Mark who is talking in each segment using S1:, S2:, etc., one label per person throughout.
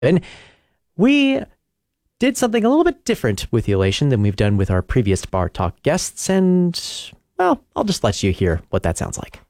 S1: And we did something a little bit different with the Elation than we've done with our previous Bar Talk guests, and, well, I'll just let you hear what that sounds like.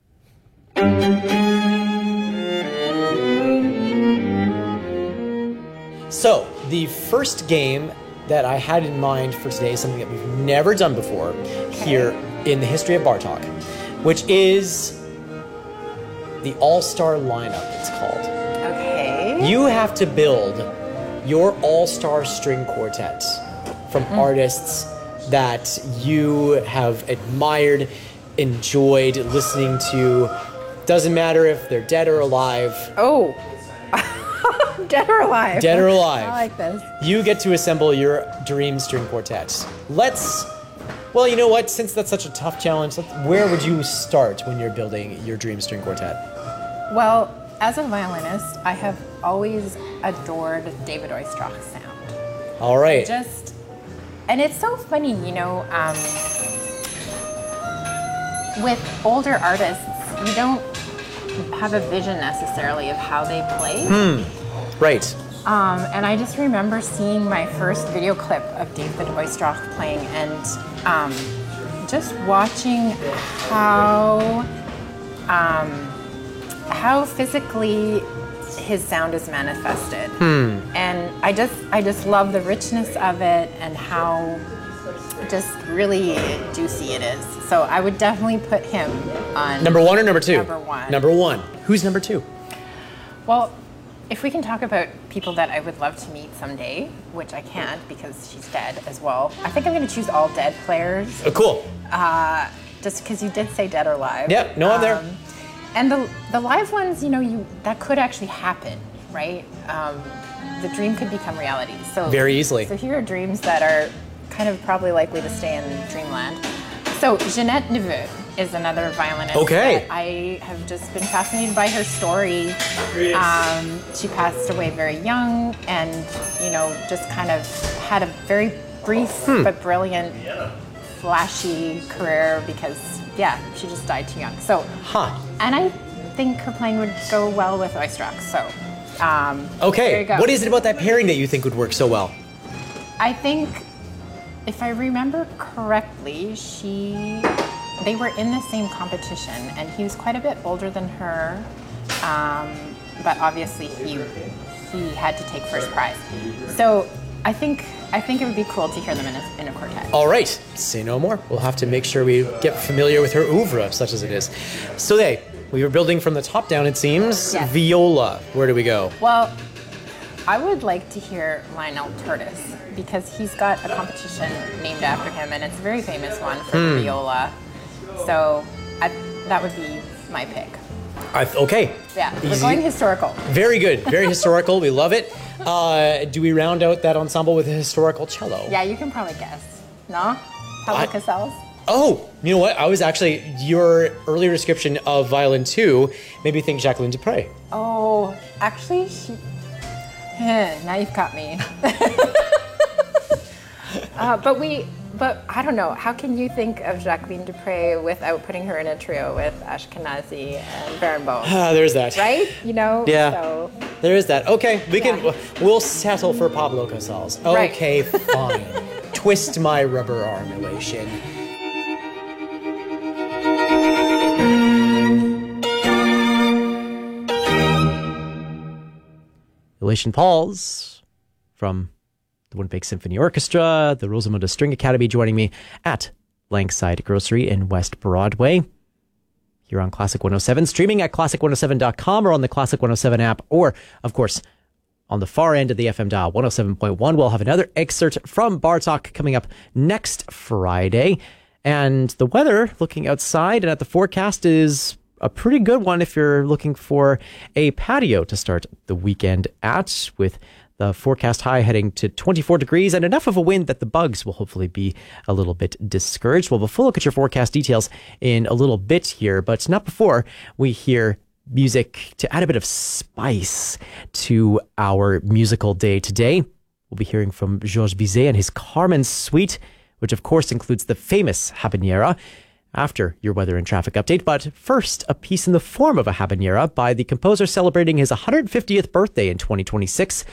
S1: So, the first game that I had in mind for today is something that we've never done before here in the history of Bar Talk, which is the All-Star Lineup, it's called.
S2: Okay.
S1: You have to build your all-star string quartet from artists that you have admired, enjoyed listening to. Doesn't matter if they're dead or alive.
S2: Oh. Dead or alive.
S1: Dead or alive.
S2: I like this.
S1: You get to assemble your dream string quartet. Well, you know what? Since that's such a tough challenge, where would you start when you're building your dream string quartet?
S2: Well, as a violinist, I have always adored David Oistrakh's sound.
S1: All right.
S2: And it's so funny, with older artists, you don't have a vision necessarily of how they play.
S1: Right.
S2: And I just remember seeing my first video clip of David Oistrakh playing and just watching how physically his sound is manifested. And I just love the richness of it and how just really juicy it is. So I would definitely put him on
S1: Number one or number two?
S2: Number one.
S1: Number one. Who's number two?
S2: Well, if we can talk about people that I would love to meet someday, which I can't because she's dead as well, I think I'm going to choose all dead players.
S1: Oh, cool.
S2: Just because you did say dead or live.
S1: Yeah, no, I'm there.
S2: And the live ones, that could actually happen, right? The dream could become reality. So
S1: very easily.
S2: So here are dreams that are kind of probably likely to stay in dreamland. So Jeanette Neveu is another violinist.
S1: Okay.
S2: That I have just been fascinated by her story. She passed away very young and, just kind of had a very brief but brilliant, flashy career because, she just died too young. So, and I think her playing would go well with Oistrakh. So,
S1: okay.
S2: There you go.
S1: What is it about that pairing that you think would work so well?
S2: I think, if I remember correctly, they were in the same competition, and he was quite a bit older than her, but obviously he had to take first prize. So I think it would be cool to hear them in a quartet.
S1: All right, say no more. We'll have to make sure we get familiar with her oeuvre, such as it is. So we were building from the top down, it seems.
S2: Yes.
S1: Viola, where do we go?
S2: Well, I would like to hear Lionel Curtis because he's got a competition named after him, and it's a very famous one for the viola. So that would be my pick.
S1: Okay.
S2: Yeah,
S1: easy.
S2: We're going historical.
S1: Very good. Very historical. We love it. Do we round out that ensemble with a historical cello?
S2: Yeah, you can probably guess. No? Pablo Casals?
S1: Oh, you know what? I was actually, your earlier description of violin 2 made me think Jacqueline Dupre.
S2: Oh, actually, now you've got me. But I don't know. How can you think of Jacqueline Dupre without putting her in a trio with Ashkenazi and Barenboim?
S1: There's that.
S2: Right?
S1: Yeah.
S2: So.
S1: There is that. Okay, we'll settle for Pablo Casals. Okay, right. Fine. Twist my rubber arm, Elation. Elation Pauls from the Winnipeg Symphony Orchestra, the Rosamunde String Academy, joining me at Bankside Grocery in West Broadway here on Classic 107, streaming at classic107.com or on the Classic 107 app, or, of course, on the far end of the FM dial, 107.1. We'll have another excerpt from Bar Talk coming up next Friday. And the weather, looking outside and at the forecast, is a pretty good one if you're looking for a patio to start the weekend at, with the forecast high heading to 24 degrees and enough of a wind that the bugs will hopefully be a little bit discouraged. We'll have a full look at your forecast details in a little bit here, but not before we hear music to add a bit of spice to our musical day today. We'll be hearing from Georges Bizet and his Carmen Suite, which of course includes the famous Habanera. after your weather and traffic update. But first, a piece in the form of a habanera by the composer celebrating his 150th birthday in 2026.